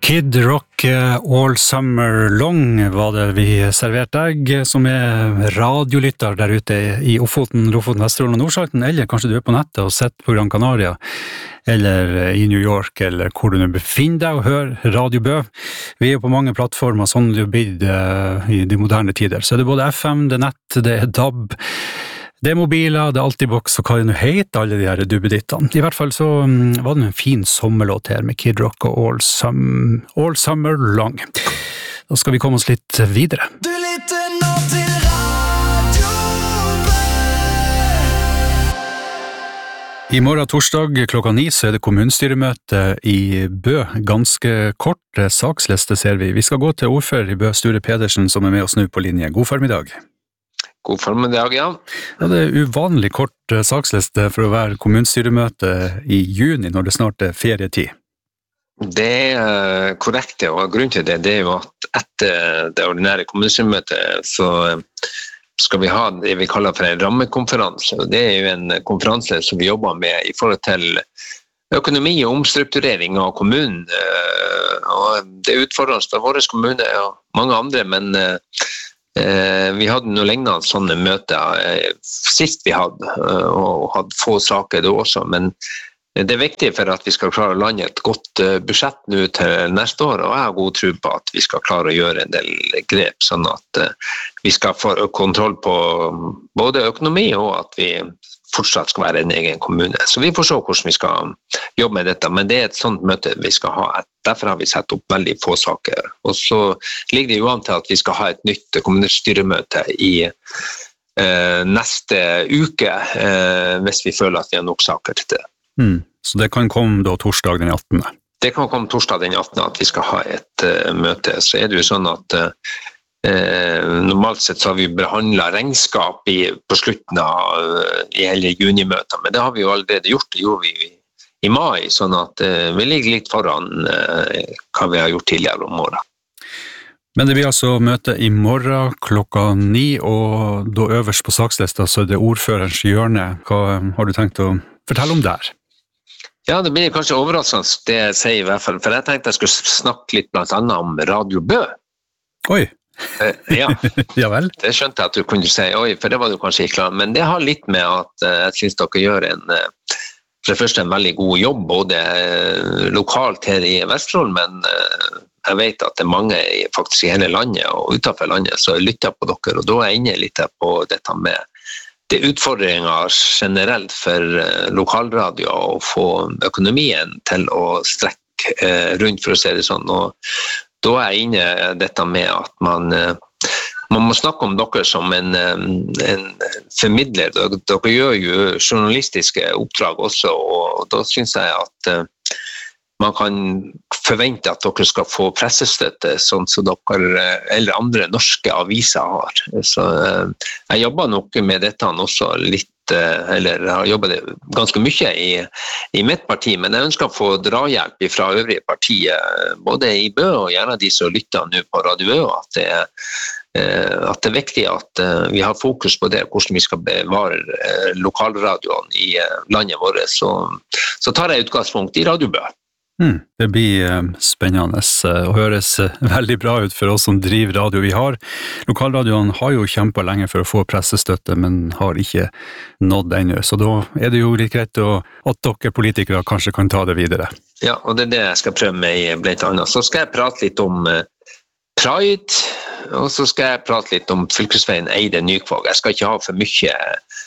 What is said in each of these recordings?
Kid Rock All Summer Long var det vi serverte deg, som radiolytter der ute i Ofoten, Lofoten, Vesterålen og Nordsalten, eller kanskje du på nettet og sett på Gran Canaria, eller i New York, eller hvor du nå befinner deg og hører Radio Bø. Vi på mange plattformer, sånn det blitt i de moderne tider. Så det både FM, det nett, det DAB, det mobiler, det Altibox og hva det nå heter, alle de her dubbedittene. I hvert fall så var det en fin sommerlåt her med Kid Rock og All Summer Long. Da skal vi komme oss litt videre. Du lytter nå til Radio Bø! I morgen torsdag klokka 9 så det kommunstyremøte i Bø. Ganske kort saksliste ser vi. Vi skal gå til ordfører i Bø, Sture Pedersen, som med oss nå på linje. God formiddag. God formiddag, ja. Ja, det uvanlig kort saksliste for å være kommunstyremøte i juni, når det snart ferietid. Det korrekt, og grunnen til det jo at etter det ordinære kommunstyremøtet så skal vi ha det vi kaller for en rammekonferanse. Det jo en konferanse som vi jobber med i forhold til økonomi og omstrukturering av kommunen. Og det utfordrende for våre kommuner og mange andre, men vi hadde noe lignende sånne møter sist vi hadde, og hadde få saker det også, men det viktig for at vi skal klare å lande et godt budsjett nå til neste år, og jeg har god tro på at vi skal klare å gjøre en del grep, sånn at vi skal få kontroll på både økonomi og at vi fortsatt skal være en egen kommune. Så vi får se hvordan vi skal jobbe med dette, men det et sånt møte vi skal ha. Derfor har vi sett opp veldig få saker. Og så ligger det jo an til at vi skal ha et nytt kommunestyremøte i neste uke, hvis vi føler at vi har nok saker til det. Så det kan komme da torsdag den 18. Det kan komme torsdag den 18. at vi skal ha et møte. Så det jo sånn at normalt sett så har vi behandlet regnskap på slutten av hele junimøtet, men det har vi jo allerede gjort. Det gjorde vi i mai, sånn at vi ligger litt foran hva vi har gjort tidligere om morgenen. Men det blir altså møte i morgen klokka 9, og da øverst på sakslista så det ordførerens hjørne. Hva har du tenkt å fortelle om der? Ja, det blir kanskje overraskende det jeg sier i hvert fall, for jeg tenkte jeg skulle snakke litt blant annet om Radio Bø. Oi! Ja, ja vel. Det skjønte jeg at du kunne si, oi, for det var du kanskje ikke klar, men det har litt med at jeg synes dere gjør for det første en veldig god jobb, både lokalt her i Vesterålen, men jeg vet at det mange faktisk i hele landet og utenfor landet så lytter på dere, og da jeg inne litt på dette med det utfordringer generelt for lokalradio å få økonomien til å strekke rundt, for å si det sånn, og da jeg inne dette med at man må snakke om dere som en formidler. Dere gjør jo journalistiske oppdrag også, og da synes jeg at man kan forvente at dere skal få pressestøtte, sånn som dere eller andre norske aviser har. Så jeg jobber nok med dette også litt, eller har jobbet ganske mye i mitt parti, men jeg ønsker å få drahjelp fra øvrige partier, både i Bø og gjerne de som lytter nå på Radio Bø, at det viktig at vi har fokus på det, hvordan vi skal bevare lokalradioen i landet vårt, så tar jeg utgangspunkt i Radio Bø. Det blir spennende og høres veldig bra ut for oss som driver radio. Lokalradioen har jo kjempet lenge for å få pressestøtte, men har ikke nådd ennå. Så da det jo litt greit at dere politikere kanskje kan ta det videre. Ja, og det det jeg skal prøve med blant annet. Så skal jeg prate litt om Pride, og så skal jeg prate litt om fylkesveien Eide-Nykvåg. Jeg skal ikke ha for mye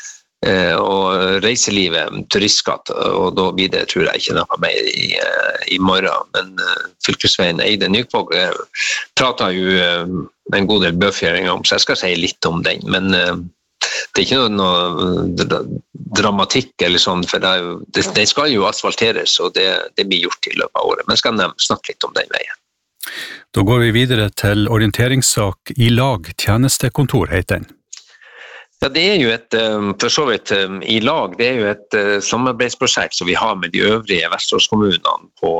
og reiselivet, turistskatt, og da blir det, tror jeg, ikke noe mer i morgen. Men fylkesveien Eide-Nykvåg prater jo en god del bøfjøringer om, så jeg skal si litt om den. Men det ikke noe dramatikk eller sånn, for det skal jo asfalteres, og det blir gjort i løpet av året. Men jeg skal snakke litt om den veien. Da går vi videre til orienteringssak i lag, tjenestekontor heter den. Ja, det jo for så vidt i lag, det jo et samarbeidsprosjekt som vi har med de øvrige Vesterålskommunene på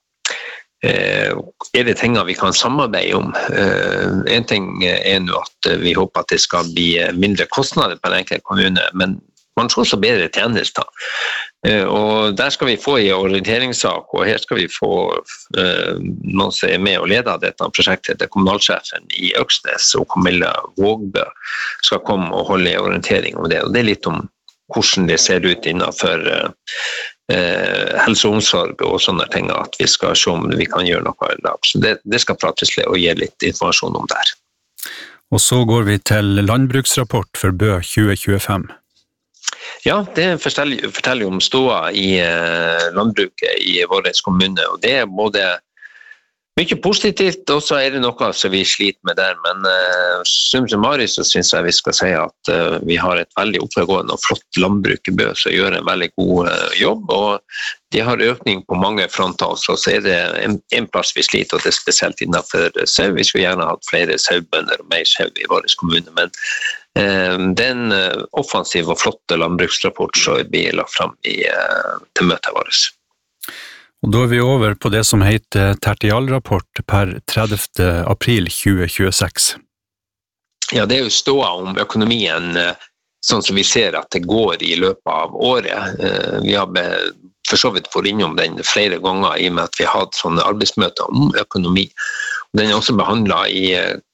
det ting vi kan samarbeide om. En ting nå at vi håper at det skal bli mindre kostnader på en enkelt kommune, men man skal også bedre tjenester. Og der skal vi få en orienteringssak, og her skal vi få noen som med og leder dette prosjektet. Det kommunalsjefen i Øksnes og Camilla Vågbø skal komme og holde en orientering om det. Og det litt om hvordan det ser ut innenfor helse og omsorg og sånne ting, at vi skal se om vi kan gjøre noe i dag. Så det skal prates litt og gi litt informasjon om det her. Og så går vi til landbruksrapport for Bø 2025. Ja, det forteller om ståa i landbruket i vår kommune, og det både mye positivt, og så det noe som vi sliter med der, men sum summarum så synes jeg vi skal si at vi har et veldig oppegående og flott landbruk i Bø som gjør en veldig god jobb, og de har økning på mange fronter, så det en plass vi sliter, og det spesielt innenfor sau. Vi skulle gjerne hatt flere saubønder og mer sau i vår kommune, men det en offensiv og flott landbruksrapport som blir lagt frem til møtet vårt. Og da vi over på det som heter tertialrapport per 30. april 2026. Ja, det jo ståa om økonomien sånn som vi ser at det går i løpet av året. Vi har for så vidt vært innom den flere ganger i og med at vi har hatt sånne arbeidsmøter om økonomi. Den også behandlet i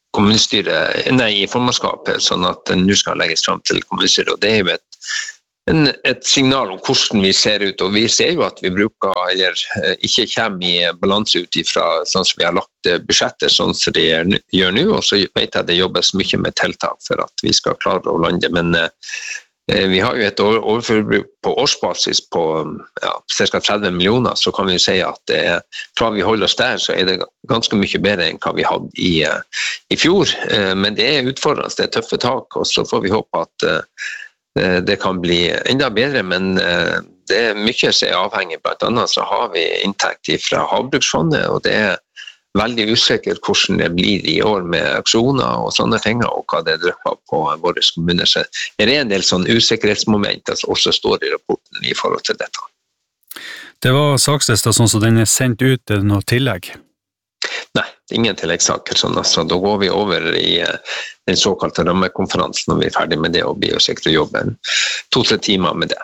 i formannskapet, sånn at den nå skal legges frem til kommunestyret, og det jo et signal om hvordan vi ser ut, og vi ser jo at vi bruker, eller ikke kommer i balanse ut ifra sånn som vi har lagt budsjetter, sånn som de gjør nå, og så vet jeg det jobbes mye med tiltak for at vi skal klare å lande, men vi har jo et overforbruk på årsbasis på ca. 30 millioner, så kan vi jo si at fra vi holder oss der, så det ganske mye bedre enn hva vi hadde i fjor, men det utfordrende, det tøffe tak, og så får vi håpe at det kan bli enda bedre, men det mye som avhengig, blant annet så har vi inntekt fra havbruksfondet, og det veldig usikkert hvordan det blir i år med aksjoner og sånne ting, og hva det drypper på våre kommuner. Så det en del sånn usikkerhetsmomenter som også står i rapporten i forhold til dette. Det var sakslista sånn som den sendt ut, det noe tillegg? Nei, ingen tilleggssaker sånn, altså. Da går vi over i den såkalte rammekonferansen når vi ferdig med det, og blir jo sikkert å jobbe 2-3 timer med det.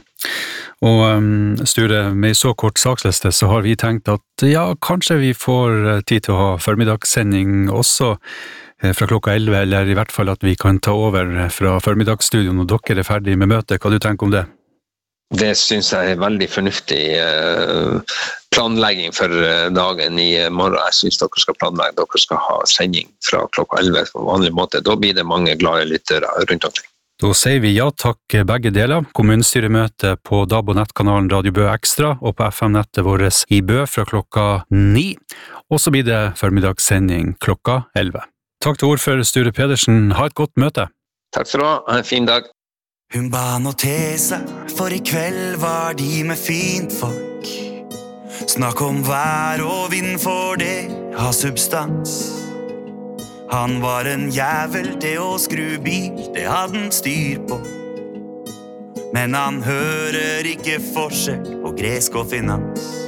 Og Sture, med så kort saksliste så har vi tenkt at ja, kanskje vi får tid til å ha formidagssending også fra klokka 11, eller i hvert fall at vi kan ta over fra formiddagsstudio når dere ferdig med møtet. Hva du tenker om det? Det synes jeg veldig fornuftig planlegging for dagen i morgen. Jeg synes dere skal planlegge, dere skal ha sending fra klokka 11 på vanlig måte. Da blir det mange glade lyttere rundt omkring. Da sier vi ja takk begge deler. Kommunestyremøte på DAB-nettkanalen Radio Bø Ekstra og på FM-nettet vårt i Bø fra klokka 9. Og så blir det formidagssending klokka 11. Takk til ordfører Sture Pedersen. Ha et godt møte. Takk skal du ha. Ha en fin dag. Hun ba nå til seg, for i kveld var de med fint folk. Snakk om vær og vind, for det har substans. Han var en jævel til å skru bil, det hadde han styr på. Men han hører ikke forskjell på gresk og finans.